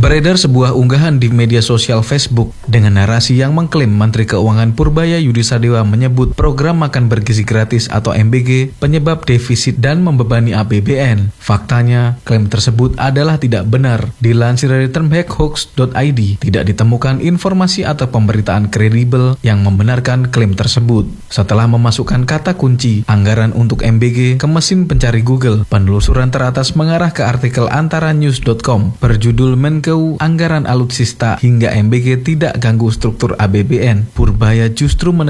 Beredar sebuah unggahan di media sosial Facebook dengan narasi yang mengklaim Menteri Keuangan Purbaya Yudisadewa menyebut program makan bergizi gratis atau MBG penyebab defisit dan membebani APBN. Faktanya, klaim tersebut adalah tidak benar. Dilansir dari termhackhoax.id, tidak ditemukan informasi atau pemberitaan kredibel yang membenarkan klaim tersebut. Setelah memasukkan kata kunci anggaran untuk MBG ke mesin pencari Google, penelusuran teratas mengarah ke artikel antaranews.com berjudul Anggaran alutsista hingga MBG tidak ganggu struktur APBN. Purbaya justru